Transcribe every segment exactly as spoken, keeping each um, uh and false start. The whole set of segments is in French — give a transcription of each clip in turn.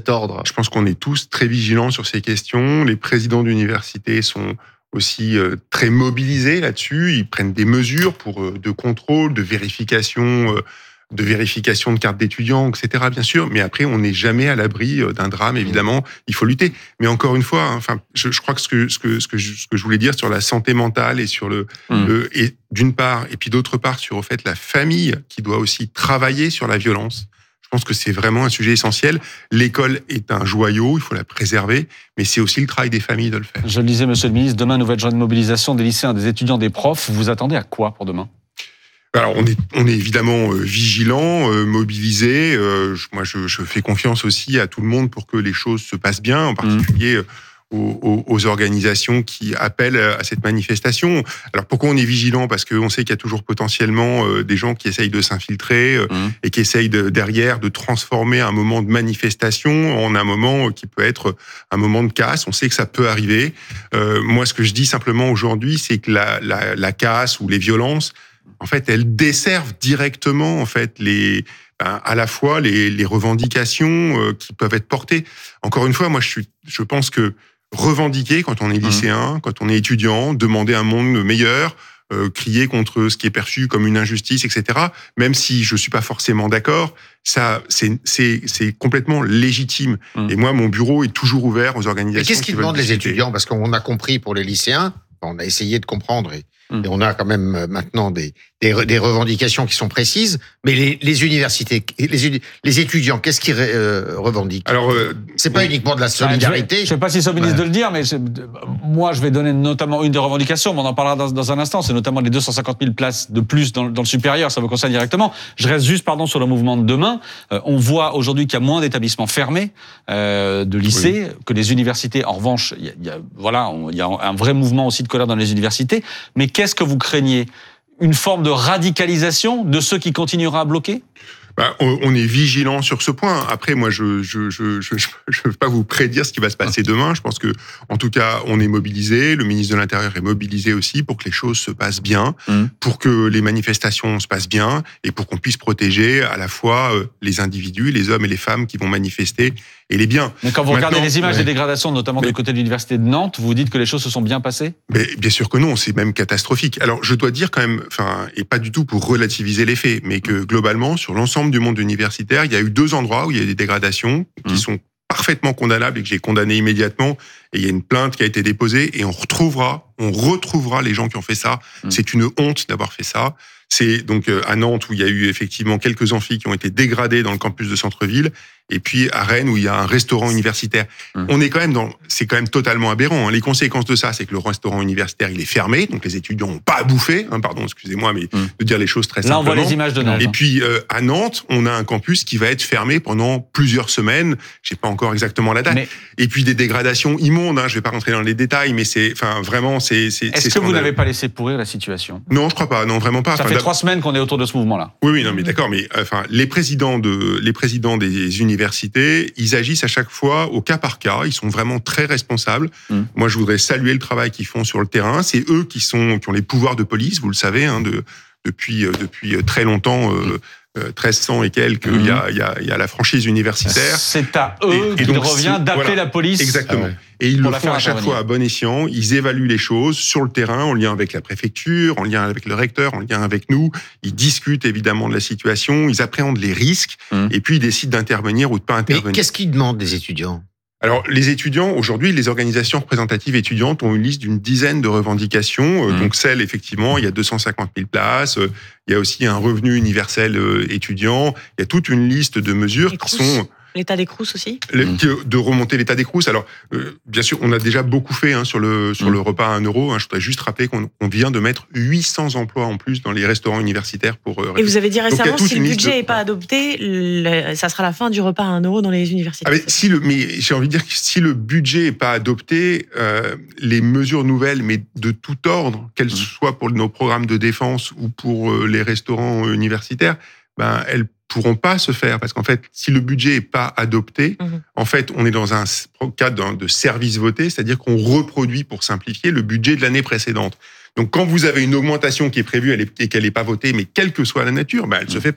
cet ordre? Je pense qu'on est tous très vigilants sur ces questions. Les présidents d'université sont aussi euh, très mobilisés là-dessus. Ils prennent des mesures pour euh, de contrôle, de vérification, euh, de vérification de cartes d'étudiants, et cetera. Bien sûr, mais après, on n'est jamais à l'abri euh, d'un drame. Évidemment, il faut lutter. Mais encore une fois, hein, enfin, je, je crois que ce que ce que ce que je, ce que je voulais dire sur la santé mentale et sur le, mmh. le et d'une part et puis d'autre part sur au fait la famille qui doit aussi travailler sur la violence. Je pense que c'est vraiment un sujet essentiel. L'école est un joyau, il faut la préserver, mais c'est aussi le travail des familles de le faire. Je le disais, monsieur le ministre, demain, nouvelle journée de mobilisation des lycéens, des étudiants, des profs. Vous vous attendez à quoi pour demain ? Alors, on est, on est évidemment euh, vigilant, euh, mobilisé. Euh, je, moi, je, je fais confiance aussi à tout le monde pour que les choses se passent bien, en particulier... Mmh. Aux, aux organisations qui appellent à cette manifestation. Alors pourquoi on est vigilant ? Parce qu'on sait qu'il y a toujours potentiellement des gens qui essayent de s'infiltrer mmh. et qui essayent de, derrière de transformer un moment de manifestation en un moment qui peut être un moment de casse. On sait que ça peut arriver. Euh, moi, ce que je dis simplement aujourd'hui, c'est que la, la, la casse ou les violences, en fait, elles desservent directement en fait les ben, à la fois les, les revendications euh, qui peuvent être portées. Encore une fois, moi, je suis, je pense que revendiquer quand on est lycéen, mmh. quand on est étudiant, demander un monde meilleur, euh, crier contre ce qui est perçu comme une injustice, et cetera. Même si je suis pas forcément d'accord, ça, c'est, c'est, c'est complètement légitime. Mmh. Et moi, mon bureau est toujours ouvert aux organisations. Et qu'est-ce qu'ils qui demandent les discuter. étudiants ? Parce qu'on a compris pour les lycéens, on a essayé de comprendre et, mmh. et on a quand même maintenant des, des, des revendications qui sont précises. Mais les, les universités, les, les étudiants, qu'est-ce qu'ils euh, revendiquent ? Alors, euh, c'est pas oui. uniquement de la solidarité. Je ne sais pas si c'est au ministre ouais. de le dire, mais je, moi, je vais donner notamment une des revendications, mais on en parlera dans, dans un instant. C'est notamment les deux cent cinquante mille places de plus dans, dans le supérieur. Ça vous concerne directement. Je reste juste, pardon, sur le mouvement de demain. Euh, on voit aujourd'hui qu'il y a moins d'établissements fermés, euh, de lycées, oui. que les universités. En revanche, il y a, il y a, voilà, on, il y a un vrai mouvement aussi de colère dans les universités. Mais qu'est-ce que vous craignez ? Une forme de radicalisation de ceux qui continuera à bloquer ? Bah, on, on est vigilant sur ce point. Après, moi, je je je je je veux pas vous prédire ce qui va se passer demain. Je pense que, en tout cas, on est mobilisé. Le ministre de l'Intérieur est mobilisé aussi pour que les choses se passent bien, mmh. pour que les manifestations se passent bien et pour qu'on puisse protéger à la fois les individus, les hommes et les femmes qui vont manifester et les biens. Mais quand vous Maintenant, regardez les images ouais. des dégradations, notamment mais, du côté de l'université de Nantes, vous vous dites que les choses se sont bien passées ? Mais bien sûr que non, c'est même catastrophique. Alors, je dois dire quand même, enfin, et pas du tout pour relativiser les faits, mais que globalement, sur l'ensemble du monde universitaire, il y a eu deux endroits où il y a eu des dégradations qui mmh. sont parfaitement condamnables et que j'ai condamné immédiatement. Et il y a une plainte qui a été déposée et on retrouvera, on retrouvera les gens qui ont fait ça. Mmh. C'est une honte d'avoir fait ça. C'est donc à Nantes où il y a eu effectivement quelques amphis qui ont été dégradés dans le campus de centre-ville, et puis à Rennes où il y a un restaurant universitaire. Mmh. On est quand même dans, c'est quand même totalement aberrant. Les conséquences de ça, c'est que le restaurant universitaire il est fermé, donc les étudiants n'ont pas à bouffer. Hein, pardon, excusez-moi, mais mmh. de dire les choses très simplement. Là, on voit les images de Nantes. Et puis euh, à Nantes, on a un campus qui va être fermé pendant plusieurs semaines. Je sais pas encore exactement la date. Mais... Et puis des dégradations immondes. Hein, je vais pas rentrer dans les détails, mais c'est, enfin vraiment, c'est. c'est Est-ce c'est que scandaleux. Vous n'avez pas laissé pourrir la situation ? Non, je crois pas. Non, vraiment pas. Ça enfin, fait trois semaines qu'on est autour de ce mouvement-là. Oui, oui, non, mais d'accord, mais enfin, les présidents de, les présidents des universités, ils agissent à chaque fois au cas par cas. Ils sont vraiment très responsables. Mmh. Moi, je voudrais saluer le travail qu'ils font sur le terrain. C'est eux qui sont, qui ont les pouvoirs de police, vous le savez, hein, de, depuis, depuis très longtemps. Euh, treize cents et quelques, il mmh. y a, il y a, il y a la franchise universitaire. C'est à eux et, et qu'il revient d'appeler voilà, la police. Exactement. Ah ouais. Et ils le font à chaque fois à bon escient. Ils évaluent les choses sur le terrain, en lien avec la préfecture, en lien avec le recteur, en lien avec nous. Ils discutent évidemment de la situation, ils appréhendent les risques, mmh. et puis ils décident d'intervenir ou de pas intervenir. Mais qu'est-ce qu'ils demandent des étudiants ? Alors, les étudiants, aujourd'hui, les organisations représentatives étudiantes ont une liste d'une dizaine de revendications. Mmh. Donc, celle, effectivement, il y a deux cent cinquante mille places. Il y a aussi un revenu universel étudiant. Il y a toute une liste de mesures qui sont... L'état des Crous aussi. De remonter l'état des Crous. Alors, euh, bien sûr, on a déjà beaucoup fait hein, sur le sur mmh. le repas à un euro. Hein. Je voudrais juste rappeler qu'on on vient de mettre huit cents emplois en plus dans les restaurants universitaires pour. Euh, Et vous avez dit récemment, Donc, si le budget n'est de... pas adopté, le, ça sera la fin du repas à un euro dans les universités. Ah mais, si le, mais j'ai envie de dire que si le budget n'est pas adopté, euh, les mesures nouvelles, mais de tout ordre, qu'elles mmh. soient pour nos programmes de défense ou pour euh, les restaurants universitaires, ben elles pourront pas se faire parce qu'en fait, si le budget est pas adopté, mmh. en fait, on est dans un cadre de service voté, c'est-à-dire qu'on reproduit, pour simplifier, le budget de l'année précédente. Donc, quand vous avez une augmentation qui est prévue et qu'elle n'est pas votée, mais quelle que soit la nature, ben, elle ne mmh. se fait pas.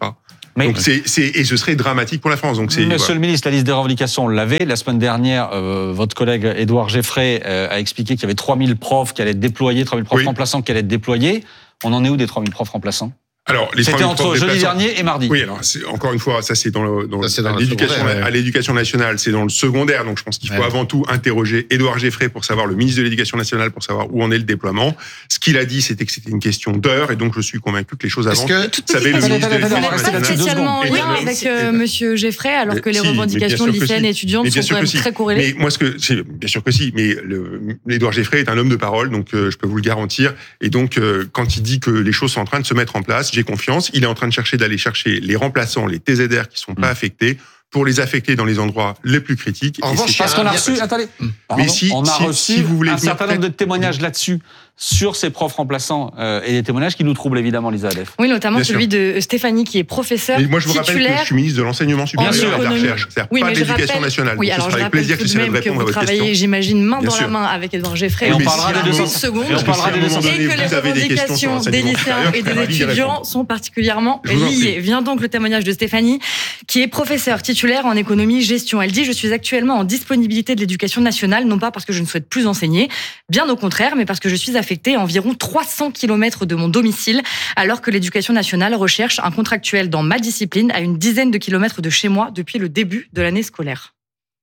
Mais Donc c'est, c'est, et ce serait dramatique pour la France. Donc c'est, Monsieur voilà. le ministre, la liste des revendications, on l'avait. La semaine dernière, euh, votre collègue Édouard Geffray euh, a expliqué qu'il y avait trois mille profs qui allaient être déployés, trois mille profs Oui. remplaçants qui allaient être déployés. On en est où des trois mille profs remplaçants? Alors, les C'était entre jeudi dernier et mardi. Oui, alors c'est, encore une fois, ça c'est dans, le, dans, Ça, c'est dans l'éducation, le secondaire, ouais. à l'éducation nationale, c'est dans le secondaire. Donc je pense qu'il faut Ouais. avant tout interroger Édouard Geffray pour savoir, le ministre de l'Éducation nationale, pour savoir où en est le déploiement. Ce qu'il a dit, c'était que c'était une question d'heure, et donc je suis convaincu que les choses Est-ce avancent. que Vous savez, le Attendez, ministre de attendez, l'Éducation attendez, Pas nationale. spécialement en Et lien le- avec et- euh, Monsieur Geffray, alors Mais que les si, mais bien revendications sûr que lycéennes si. et étudiantes Mais bien sont sûr quand que même si. très corrélées. Mais moi, ce que c'est bien sûr que si. Mais le, Édouard Geffray est un homme de parole, donc euh, je peux vous le garantir. Et donc, euh, quand il dit que les choses sont en train de se mettre en place, j'ai confiance. Il est en train de chercher d'aller chercher les remplaçants, les T Z R qui sont pas Mmh. affectés, pour les affecter dans les endroits les plus critiques. En Et revanche, c'est- Parce qu'on a bien reçu, sûr. attendez, Mm. pardon, Mais si- on a si- reçu si vous voulez un venir certain nombre de peut-être- témoignages là-dessus, sur ces profs remplaçants, euh, et des témoignages qui nous troublent évidemment, Lisa Adef. Oui, notamment Bien celui de Stéphanie, qui est professeure Mais moi, je vous rappelle que titulaire. je suis ministre de l'enseignement supérieur sûr. et de la économie. recherche, c'est-à-dire Oui, pas mais de je l'éducation rappelle- nationale. Oui, Donc, ce alors sera je avec rappelle plaisir tout que de j'essaierai de même que répondre à vous votre travaillez, question. j'imagine, main Bien dans sûr. la main avec Édouard Geffray. Et on Mais parlera si à des un deux moment- cents secondes. Et on Et parlera si à des un moment deux cents donné, Et que les vous avez des questions sur revendications des l'enseignement lycéens supérieur, et je serai des ravi d'y étudiants répondre. sont particulièrement Je vous en prie. liés. Vient donc le témoignage de Stéphanie, qui est professeure titulaire en économie-gestion. Elle dit « Je suis actuellement en disponibilité de l'éducation nationale, non pas parce que je ne souhaite plus enseigner, bien au contraire, mais parce que je suis affectée à environ trois cents kilomètres de mon domicile, alors que l'éducation nationale recherche un contractuel dans ma discipline à une dizaine de kilomètres de chez moi depuis le début de l'année scolaire. »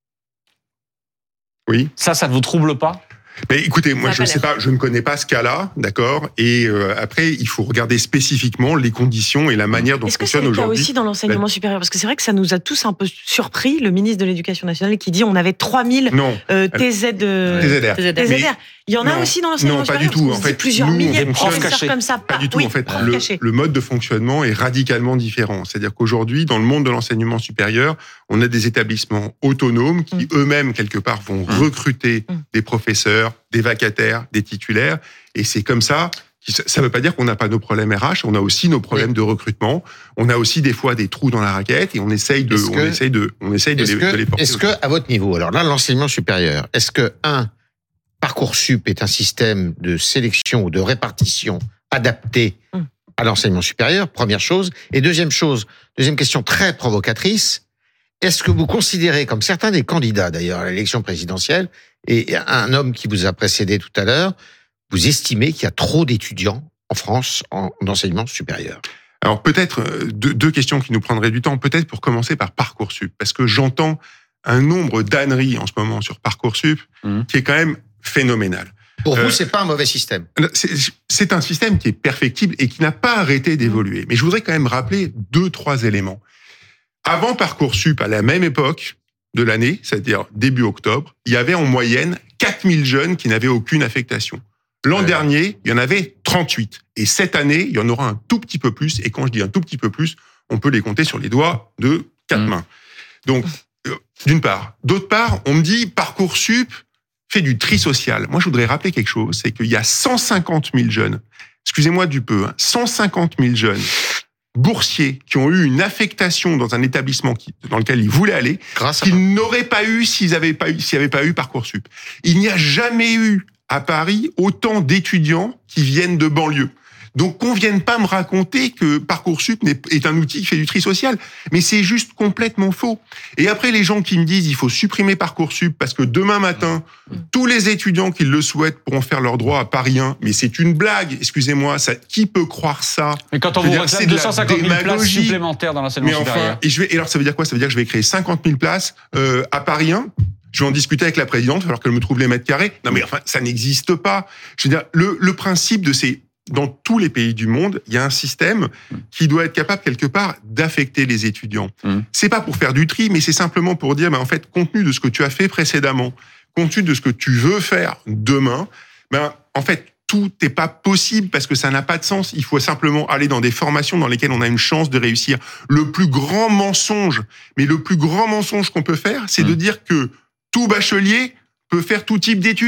Oui. Ça, ça ne vous trouble pas? Mais écoutez, moi, Ça a je pas ne sais l'air. pas, je ne connais pas ce cas-là, d'accord. Et euh, après, il faut regarder spécifiquement les conditions et la manière dont Est-ce que c'est fonctionne le cas aujourd'hui. aussi dans l'enseignement supérieur? Parce que c'est vrai que ça nous a tous un peu surpris, le ministre de l'Éducation nationale qui dit on avait trois mille Non, euh, T Z, euh, T Z R. T Z R. T Z R. Mais- Il y en a non, aussi dans l'enseignement non, pas supérieur? du tout. parce qu'on En se dit fait, plusieurs nous, on milliers de fonctionne- professeurs comme ça. Pas du tout. Oui, En fait, profs le, cachés. le mode de fonctionnement est radicalement différent. C'est-à-dire qu'aujourd'hui, dans le monde de l'enseignement supérieur, on a des établissements autonomes qui Mm. eux-mêmes, quelque part, vont Mm. recruter Mm. des professeurs, des vacataires, des titulaires. Et c'est comme ça. Ça ne veut pas dire qu'on n'a pas nos problèmes R H. On a aussi nos problèmes de recrutement. On a aussi des fois des trous dans la raquette et on essaye de, Est-ce on que- essaye de, on essaye de Est-ce les, que, de les porter. est-ce que, à votre niveau, alors là, l'enseignement supérieur, est-ce que, un, Parcoursup est un système de sélection ou de répartition adapté Mm. à l'enseignement supérieur, première chose. Et deuxième chose, deuxième question très provocatrice, est-ce que vous considérez, comme certains des candidats d'ailleurs à l'élection présidentielle, et un homme qui vous a précédé tout à l'heure, vous estimez qu'il y a trop d'étudiants en France en enseignement supérieur? Alors peut-être euh, deux, deux questions qui nous prendraient du temps. Peut-être pour commencer par Parcoursup, parce que j'entends un nombre d'âneries en ce moment sur Parcoursup Mhm. qui est quand même phénoménal. Pour Euh, vous, c'est pas un mauvais système. C'est, c'est un système qui est perfectible et qui n'a pas arrêté d'évoluer. Mais je voudrais quand même rappeler deux, trois éléments. Avant Parcoursup, à la même époque de l'année, c'est-à-dire début octobre, il y avait en moyenne quatre mille jeunes qui n'avaient aucune affectation. L'an Ouais. dernier, il y en avait trente-huit. Et cette année, il y en aura un tout petit peu plus. Et quand je dis un tout petit peu plus, on peut les compter sur les doigts de quatre Mmh. mains. Donc, euh, d'une part. D'autre part, on me dit Parcoursup fait du tri social. Moi, je voudrais rappeler quelque chose, c'est qu'il y a cent cinquante mille jeunes, excusez-moi du peu, hein, cent cinquante mille jeunes boursiers qui ont eu une affectation dans un établissement qui, dans lequel ils voulaient aller, Grâce à qu'ils n'auraient pas eu s'ils n'avaient pas eu, s'il n'y avait pas eu Parcoursup. Il n'y a jamais eu à Paris autant d'étudiants qui viennent de banlieue. Donc qu'on vienne pas me raconter que Parcoursup n'est- est un outil qui fait du tri social, mais c'est juste complètement faux. Et après les gens qui me disent il faut supprimer Parcoursup parce que demain matin tous les étudiants qui le souhaitent pourront faire leur droit à Paris un, mais c'est une blague, excusez-moi, ça, qui peut croire ça? Mais quand on Je veux vous dire, c'est réclame de deux la cent cinquante mille places démagogie. supplémentaires dans l'enseignement Mais supérieur. enfin, et je vais, et alors ça veut dire quoi? Ça veut dire que je vais créer cinquante mille places euh, à Paris un. Je vais en discuter avec la présidente, alors qu'elle me trouve les mètres carrés. Non, mais enfin, ça n'existe pas. Je veux dire, le, le principe de ces, dans tous les pays du monde, il y a un système qui doit être capable quelque part d'affecter les étudiants. Mm. C'est pas pour faire du tri, mais c'est simplement pour dire, ben en fait, compte tenu de ce que tu as fait précédemment, compte tenu de ce que tu veux faire demain, ben en fait, tout n'est pas possible parce que ça n'a pas de sens. Il faut simplement aller dans des formations dans lesquelles on a une chance de réussir. Le plus grand mensonge, mais le plus grand mensonge qu'on peut faire, c'est Mm. de dire que tout bachelier peut faire tout type d'études.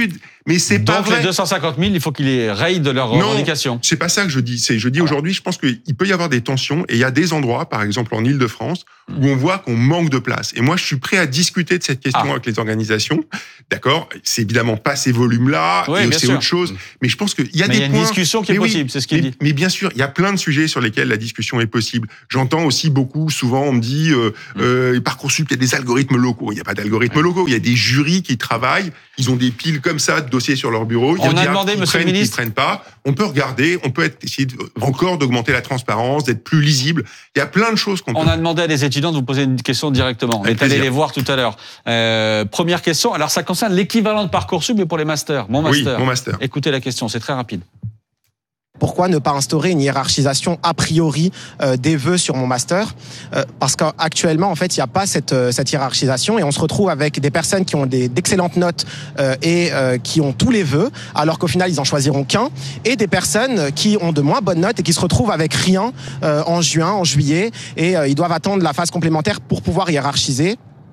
Mais c'est pas Donc vrai. les deux cent cinquante mille, il faut qu'ils les rayent de leurs Non, revendications. c'est pas ça que je dis. C'est, je dis aujourd'hui, je pense qu'il peut y avoir des tensions et il y a des endroits, par exemple en Île-de-France, où on voit qu'on manque de place. Et moi, je suis prêt à discuter de cette question Ah. avec les organisations. D'accord, c'est évidemment pas ces volumes-là, Oui, et bien c'est sûr. autre chose. Mais je pense qu'il y a Mais des il y a une points. discussion qui est Mais oui, possible, c'est ce qu'il mais, dit. mais bien sûr, il y a plein de sujets sur lesquels la discussion est possible. J'entends aussi beaucoup, souvent, on me dit, euh, Mm. euh, Parcoursup, il y a des algorithmes locaux. Il n'y a pas d'algorithmes ouais. locaux. Il y a des jurys qui travaillent. Ils ont des piles comme ça de dossiers sur leur bureau. Il y On a des demandé, qui monsieur le prennent, ministre. qui prennent pas. On peut regarder. On peut être, essayer de, encore d'augmenter la transparence, d'être plus lisible. Il y a plein de choses qu'on peut. On a demandé à des étudiants de vous poser une question directement. On Avec est allé plaisir. les voir tout à l'heure. Euh, première question. Alors, ça concerne l'équivalent de Parcoursup, mais pour les masters. Mon master. Oui, mon master. Écoutez la question, c'est très rapide. Pourquoi ne pas instaurer une hiérarchisation a priori euh, des vœux sur mon master euh, Parce qu'actuellement, en fait, il n'y a pas cette, euh, cette hiérarchisation et on se retrouve avec des personnes qui ont des, d'excellentes notes euh, et euh, qui ont tous les vœux, alors qu'au final, ils en choisiront qu'un, et des personnes qui ont de moins bonnes notes et qui se retrouvent avec rien euh, en juin, en juillet, et euh, ils doivent attendre la phase complémentaire pour pouvoir hiérarchiser.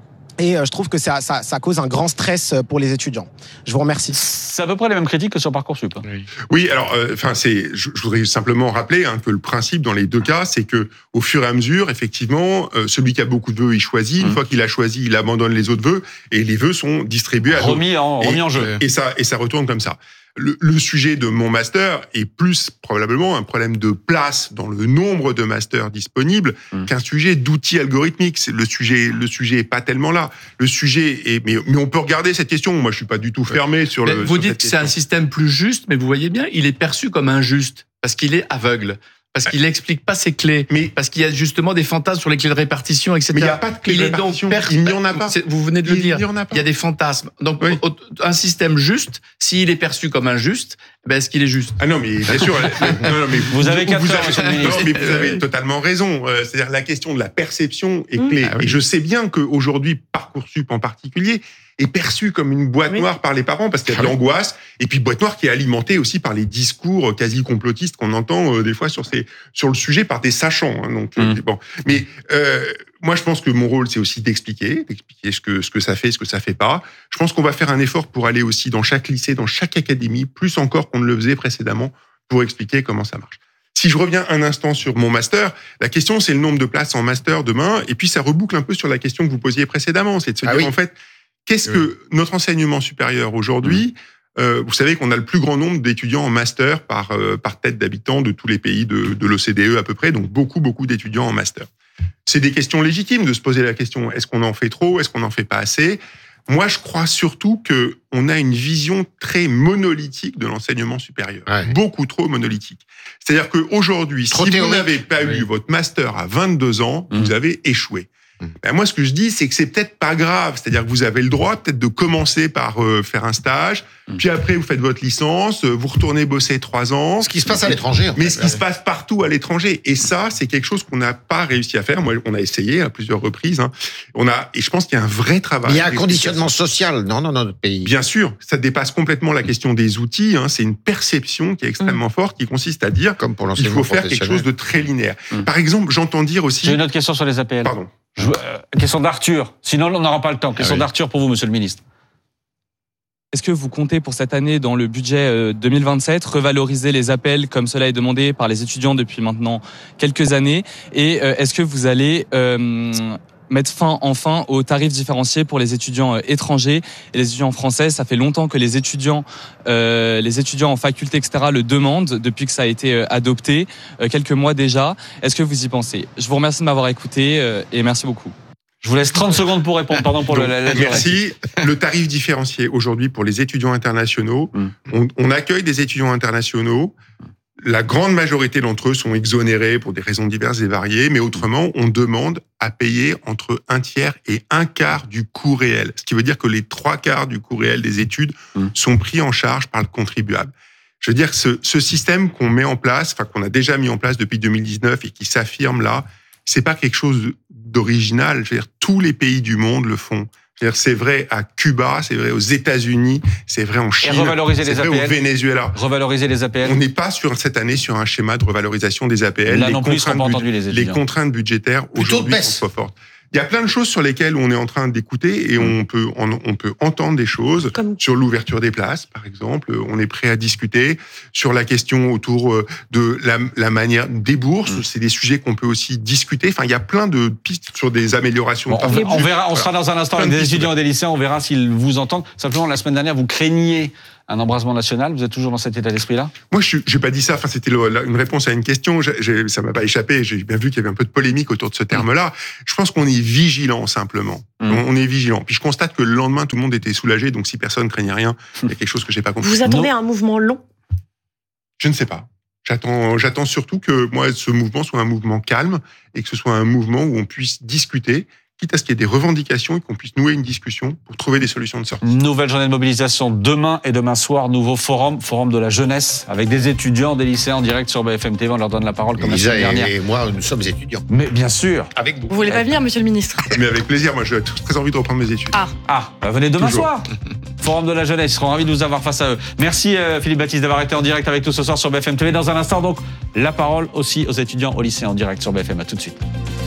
Et euh, je trouve que ça, ça, ça cause un grand stress pour les étudiants. Je vous remercie. C'est à peu près les mêmes critiques que sur Parcoursup. Oui, oui alors, enfin, euh, c'est. Je, je voudrais simplement rappeler hein, que le principe dans les deux cas, c'est que au fur et à mesure, effectivement, euh, celui qui a beaucoup de vœux, il choisit. Mmh. Une fois qu'il a choisi, il abandonne les autres vœux et les vœux sont distribués à remis en, et, remis en jeu. Et ça, et ça retourne comme ça. Le, le sujet de mon master est plus probablement un problème de place dans le nombre de masters disponibles mmh. qu'un sujet d'outils algorithmiques. C'est le sujet, le sujet est pas tellement là. Le sujet est, mais, mais on peut regarder cette question. Moi, je suis pas du tout fermé ouais. sur mais le. Vous sur dites que question. C'est un système plus juste, mais vous voyez bien, il est perçu comme injuste parce qu'il est aveugle. Parce qu'il n'explique pas ses clés, mais parce qu'il y a justement des fantasmes sur les clés de répartition, et cetera. Mais il n'y a pas de clés il de est répartition. Donc per... Il n'y en a pas. Vous venez de le il dire. Il y en a pas. Il y a des fantasmes. Donc oui. un système juste, s'il est perçu comme injuste, ben est-ce qu'il est juste? Ah non, mais bien sûr. non, non, mais vous, vous avez quatre heures, monsieur le ministre. Non, mais vous avez totalement raison. C'est-à-dire la question de la perception est clé. Mmh. Ah oui. Et je sais bien qu'aujourd'hui, Parcoursup en particulier, est perçu comme une boîte oui. noire par les parents parce qu'il y a de l'angoisse et puis boîte noire qui est alimentée aussi par les discours quasi complotistes qu'on entend euh, des fois sur ces sur le sujet par des sachants hein, donc mmh. bon mais euh, moi je pense que mon rôle c'est aussi d'expliquer d'expliquer ce que ce que ça fait ce que ça fait pas. Je pense qu'on va faire un effort pour aller aussi dans chaque lycée, dans chaque académie, plus encore qu'on ne le faisait précédemment, pour expliquer comment ça marche. Si je reviens un instant sur mon master, la question c'est le nombre de places en master demain et puis ça reboucle un peu sur la question que vous posiez précédemment, c'est de se ah dire oui. en fait qu'est-ce oui. que notre enseignement supérieur aujourd'hui, mmh. euh, vous savez qu'on a le plus grand nombre d'étudiants en master par, euh, par tête d'habitants de tous les pays de, de l'O C D E à peu près, donc beaucoup, beaucoup d'étudiants en master. C'est des questions légitimes de se poser la question, est-ce qu'on en fait trop, est-ce qu'on n'en fait pas assez ? Moi, je crois surtout qu'on a une vision très monolithique de l'enseignement supérieur, ouais. beaucoup trop monolithique. C'est-à-dire qu'aujourd'hui, si théorique. vous n'avez pas oui. eu votre master à vingt-deux ans, mmh. vous avez échoué. Ben moi, ce que je dis, c'est que c'est peut-être pas grave. C'est-à-dire que vous avez le droit peut-être de commencer par euh, faire un stage, mmh. puis après vous faites votre licence, vous retournez bosser trois ans. Ce qui se passe à l'étranger. En mais fait, ce qui ouais. se passe partout à l'étranger. Et ça, c'est quelque chose qu'on n'a pas réussi à faire. Moi, on a essayé à plusieurs reprises. Hein. On a, et je pense qu'il y a un vrai travail. Il y a un conditionnement social dans, dans notre pays. Bien sûr, ça dépasse complètement la question des outils. Hein. C'est une perception qui est extrêmement mmh. forte, qui consiste à dire Comme pour qu'il faut faire quelque chose de très linéaire. Mmh. Par exemple, j'entends dire aussi. J'ai une autre question sur les A P L. Pardon. Je, euh, question d'Arthur. Sinon, on n'aura pas le temps. Question ah oui. d'Arthur pour vous, monsieur le ministre. Est-ce que vous comptez pour cette année, dans le budget deux mille vingt-sept, revaloriser les A P L comme cela est demandé par les étudiants depuis maintenant quelques années ? Et euh, est-ce que vous allez euh, mettre fin enfin aux tarifs différenciés pour les étudiants étrangers et les étudiants français? Ça fait longtemps que les étudiants, euh, les étudiants en faculté, et cetera le demandent depuis que ça a été adopté, euh, quelques mois déjà. Est-ce que vous y pensez? Je vous remercie de m'avoir écouté euh, et merci beaucoup. Je vous laisse trente secondes pour répondre. Pardon pour Donc, le, la, la Merci. Le tarif différencié aujourd'hui pour les étudiants internationaux, mmh. on, on accueille des étudiants internationaux. La grande majorité d'entre eux sont exonérés pour des raisons diverses et variées, mais autrement, on demande à payer entre un tiers et un quart du coût réel. Ce qui veut dire que les trois quarts du coût réel des études mmh. sont pris en charge par le contribuable. Je veux dire que ce, ce système qu'on met en place, enfin qu'on a déjà mis en place depuis deux mille dix-neuf et qui s'affirme là, c'est pas quelque chose d'original. Je veux dire, tous les pays du monde le font. C'est-à-dire, c'est vrai à Cuba, c'est vrai aux États-Unis, c'est vrai en Chine, c'est vrai au Venezuela. Revaloriser les A P L. On n'est pas sur cette année sur un schéma de revalorisation des A P L. Là les, non plus, contraintes pas entendu les les contraintes budgétaires aujourd'hui sont trop fortes. il y a plein de choses sur lesquelles on est en train d'écouter et on peut, on, on peut entendre des choses. Comme... Sur l'ouverture des places, par exemple. On est prêt à discuter sur la question autour de la, la manière des bourses. Mmh. C'est des sujets qu'on peut aussi discuter. Enfin, il y a plein de pistes sur des améliorations. Bon, on, on verra, on voilà. sera dans un instant avec des étudiants et des lycéens. On verra s'ils vous entendent. Simplement, la semaine dernière, vous craigniez un embrasement national. Vous êtes toujours dans cet état d'esprit-là? Moi, je n'ai pas dit ça. Enfin, c'était le, la, une réponse à une question. J'ai, j'ai, ça m'a pas échappé. J'ai bien vu qu'il y avait un peu de polémique autour de ce terme-là. Je pense qu'on est vigilant, simplement. Mmh. On, on est vigilant. Puis je constate que le lendemain, tout le monde était soulagé. Donc, si personne craignait rien, il y a quelque chose que j'ai pas compris. Vous attendez non. un mouvement long? Je ne sais pas. J'attends, j'attends surtout que moi, ce mouvement soit un mouvement calme et que ce soit un mouvement où on puisse discuter, quitte à ce qu'il y ait des revendications et qu'on puisse nouer une discussion pour trouver des solutions de sortie. Nouvelle journée de mobilisation demain et demain soir, nouveau forum, forum de la jeunesse, avec des étudiants, des lycéens en direct sur B F M T V. On leur donne la parole comme Lisa la semaine dernière. Et moi, nous sommes étudiants. Mais bien sûr. Avec vous. Vous voulez pas venir, monsieur le ministre? Mais avec plaisir. Moi, j'ai très envie de reprendre mes études. Ah, ah bah venez demain Toujours. soir. Forum de la jeunesse. Ils seront ravis de vous avoir face à eux. Merci euh, Philippe Baptiste d'avoir été en direct avec nous ce soir sur B F M T V. Dans un instant, donc, la parole aussi aux étudiants, aux lycéens en direct sur B F M. À tout de suite.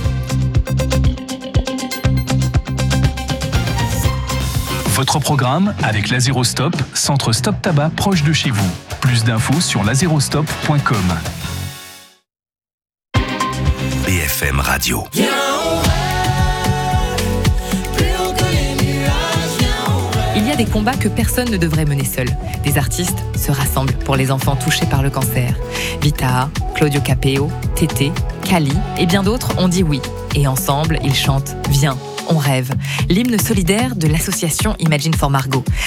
Votre programme avec Lazérostop, centre Stop Tabac proche de chez vous. Plus d'infos sur lazérostop point com. B F M Radio. Il y a des combats que personne ne devrait mener seul. Des artistes se rassemblent pour les enfants touchés par le cancer. Vita, Claudio Capeo, Tété, Kali et bien d'autres ont dit oui. Et ensemble, ils chantent « Viens ». On rêve, l'hymne solidaire de l'association Imagine for Margot.